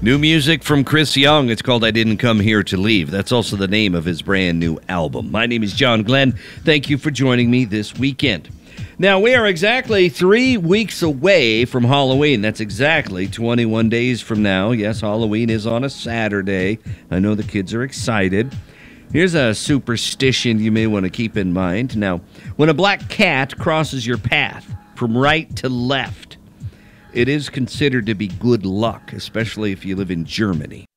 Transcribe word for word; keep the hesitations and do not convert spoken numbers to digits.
New music from Chris Young. It's called I Didn't Come Here to Leave. That's also the name of his brand new album. My name is John Glenn. Thank you for joining me this weekend. Now, we are exactly three weeks away from Halloween. That's exactly twenty-one days from now. Yes, Halloween is on a Saturday. I know the kids are excited. Here's a superstition you may want to keep in mind. Now, when a black cat crosses your path from right to left, it is considered to be good luck, especially if you live in Germany.